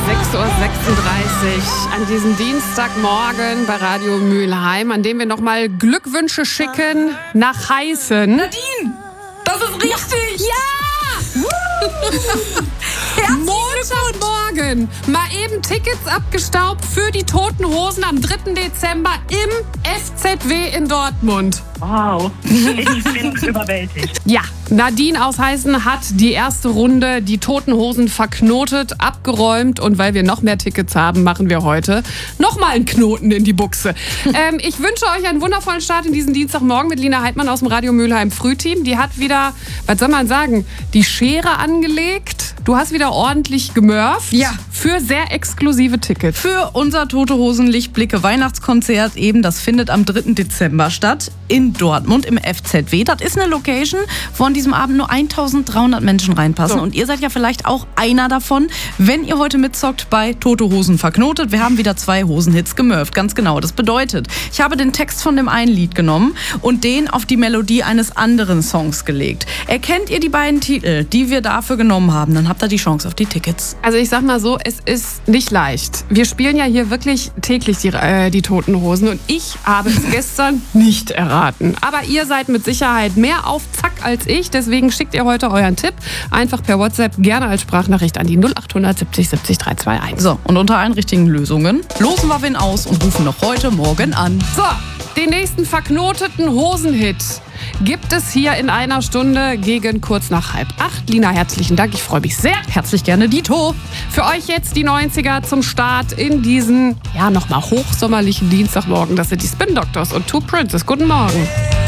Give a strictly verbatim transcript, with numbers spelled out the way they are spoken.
sechs Uhr sechsunddreißig an diesem Dienstagmorgen bei Radio Mülheim, an dem wir nochmal Glückwünsche schicken nach Heißen. Nadine, das ist richtig! Ja! Montagmorgen mal eben Tickets abgestaubt für die Toten Hosen am dritten Dezember im F Z W in Dortmund. Wow, ich bin überwältigt. Ja, Nadine aus Heißen hat die erste Runde die Toten Hosen verknotet, abgeräumt und weil wir noch mehr Tickets haben, machen wir heute nochmal einen Knoten in die Buchse. ähm, ich wünsche euch einen wundervollen Start in diesen Dienstagmorgen mit Lina Heidmann aus dem Radio Mülheim Frühteam. Die hat wieder, was soll man sagen, die Schere angelegt. Du hast wieder ordentlich gemurft. Ja. Für sehr exklusive Tickets. Für unser Tote Hosen Lichtblicke Weihnachtskonzert eben, das findet am dritten Dezember statt in Dortmund im F Z W. Das ist eine Location, wo an diesem Abend nur eintausenddreihundert Menschen reinpassen. So. Und ihr seid ja vielleicht auch einer davon, wenn ihr heute mitzockt bei Tote Hosen verknotet. Wir haben wieder zwei Hosenhits gemurft, ganz genau. Das bedeutet, ich habe den Text von dem einen Lied genommen und den auf die Melodie eines anderen Songs gelegt. Erkennt ihr die beiden Titel, die wir dafür genommen haben, dann habt ihr die Chance auf die Tickets. Also ich sag mal so, es ist nicht leicht. Wir spielen ja hier wirklich täglich die, äh, die Toten Hosen und ich habe es gestern nicht erraten. Aber ihr seid mit Sicherheit mehr auf Zack als ich, deswegen schickt ihr heute euren Tipp einfach per WhatsApp, gerne als Sprachnachricht an die null acht siebzig siebzig drei zwei eins. So, und unter allen richtigen Lösungen losen wir wen aus und rufen noch heute Morgen an. So, den nächsten verknoteten Hosenhit gibt es hier in einer Stunde gegen kurz nach halb acht. Lina, herzlichen Dank, ich freue mich sehr. Herzlich gerne, Dito. Für euch jetzt die neunziger zum Start in diesen, ja, nochmal hochsommerlichen Dienstagmorgen. Das sind die Spin Doctors und Two Princes. Guten Morgen.